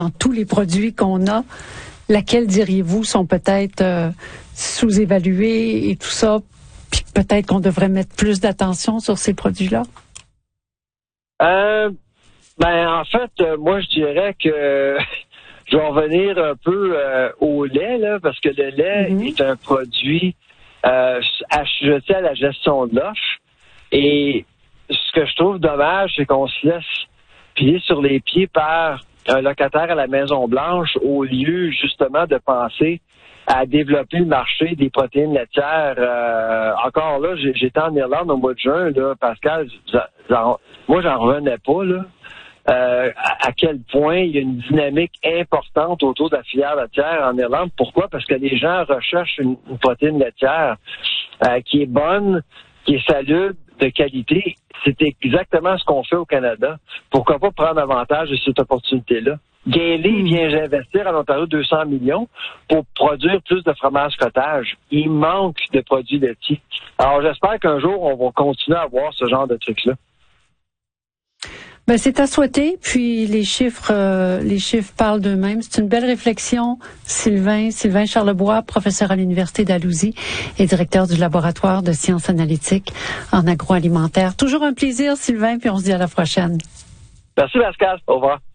Dans tous les produits qu'on a, laquelle diriez-vous sont peut-être sous-évalués et tout ça, puis peut-être qu'on devrait mettre plus d'attention sur ces produits-là? En fait, moi je dirais que je vais revenir un peu au lait, là, parce que le lait est un produit assujetti à la gestion de l'offre. Et ce que je trouve dommage, c'est qu'on se laisse piler sur les pieds par un locataire à la Maison-Blanche au lieu justement de penser à développer le marché des protéines laitières. Encore là, j'étais en Irlande au mois de juin, là, Pascal, moi j'en revenais pas, là. À quel point il y a une dynamique importante autour de la filière laitière en Irlande. Pourquoi? Parce que les gens recherchent une protéine laitière qui est bonne, qui est salubre, de qualité. C'est exactement ce qu'on fait au Canada. Pourquoi pas prendre avantage de cette opportunité-là? Gailey vient d'investir en Ontario 200 millions pour produire plus de fromage cottage. Il manque de produits laitiers. Alors, j'espère qu'un jour, on va continuer à avoir ce genre de trucs-là. Ben, c'est à souhaiter. Puis les chiffres parlent d'eux-mêmes. C'est une belle réflexion. Sylvain Charlebois, professeur à l'Université d'Alousie et directeur du laboratoire de sciences analytiques en agroalimentaire. Toujours un plaisir, Sylvain, puis on se dit à la prochaine. Merci, Pascal. Au revoir.